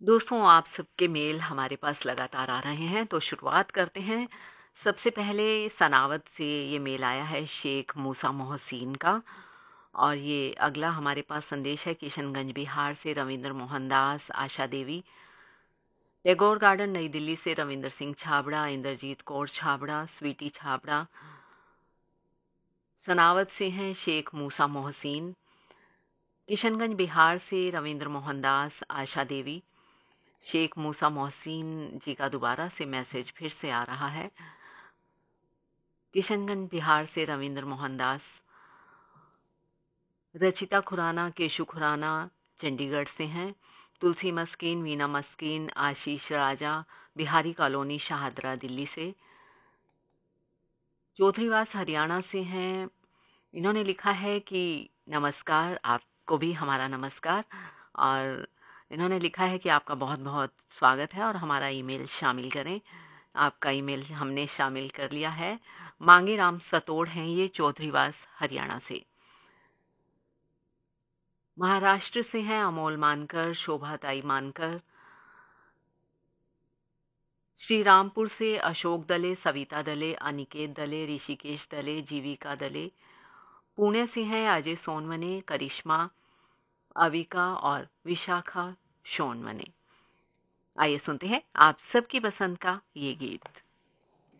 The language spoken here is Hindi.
दोस्तों, आप सबके मेल हमारे पास लगातार आ रहे हैं, तो शुरुआत करते हैं। सबसे पहले सनावद से ये मेल आया है शेख मूसा मोहसिन का। और ये अगला हमारे पास संदेश है किशनगंज बिहार से रविंद्र मोहन दास, आशा देवी। टैगोर गार्डन नई दिल्ली से रविंद्र सिंह छाबड़ा, इंद्रजीत कौर छाबड़ा, स्वीटी छाबड़ा। सनावद से हैं शेख मूसा मोहसिन। किशनगंज बिहार से रविंद्र मोहन दास, आशा देवी। शेख मूसा मोहसिन जी का दोबारा से मैसेज फिर से आ रहा है। किशनगंज बिहार से रविंद्र मोहन दास। रचिता खुराना, केशु खुराना चंडीगढ़ से हैं। तुलसी मस्कीन, वीना मस्कीन, आशीष राजा, बिहारी कॉलोनी शाहदरा दिल्ली से। चौधरीवास हरियाणा से हैं। इन्होंने लिखा है कि नमस्कार, आपको भी हमारा नमस्कार। और इन्होंने लिखा है कि आपका बहुत बहुत स्वागत है और हमारा ईमेल शामिल करें। आपका ईमेल हमने शामिल कर लिया है। मांगे राम सतोड़ हैं ये, चौधरीवास हरियाणा से। महाराष्ट्र से हैं अमोल मानकर, शोभाताई मानकर। श्री रामपुर से अशोक दले, सविता दले, अनिकेत दले, ऋषिकेश दले, जीविका दले। पुणे से हैं अजय सोनवने, करिश्मा, अविका और विशाखा सोनवने। आइए सुनते हैं आप सबकी पसंद का ये गीत।